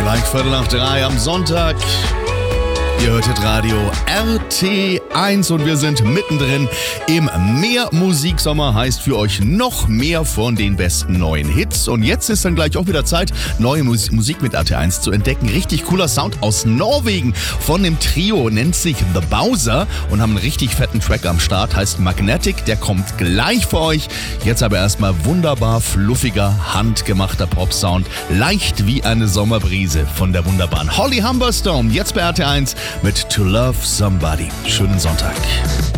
Gleich 2:15 am Sonntag. Ihr hörtet Radio RT1 und wir sind mittendrin im Mehr-Musik-Sommer. Heißt für euch noch mehr von den besten neuen Hits. Und jetzt ist dann gleich auch wieder Zeit, neue Musik mit RT1 zu entdecken. Richtig cooler Sound aus Norwegen von dem Trio, nennt sich The Bowser und haben einen richtig fetten Track am Start, heißt Magnetic. Der kommt gleich für euch. Jetzt aber erstmal wunderbar fluffiger, handgemachter Pop-Sound. Leicht wie eine Sommerbrise von der wunderbaren Holly Humberstone. Jetzt bei RT1 mit To Love Somebody. Schönen Sonntag.